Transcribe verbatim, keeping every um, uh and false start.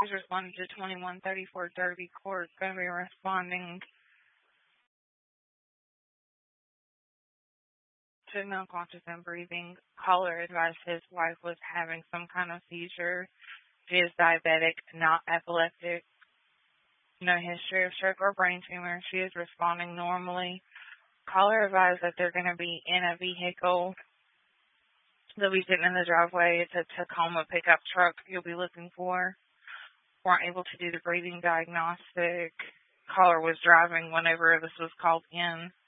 He's responding to twenty-one thirty-four Derby Court. Going to be responding to no conscious and breathing. Caller advised his wife was having some kind of seizure. She is diabetic, not epileptic. No history of stroke or brain tumor. She is responding normally. Caller advised that they're going to be in a vehicle. They'll be sitting in the driveway. It's a Tacoma pickup truck you'll be looking for. Weren't able to do the breathing diagnostic. Caller was driving whenever this was called in.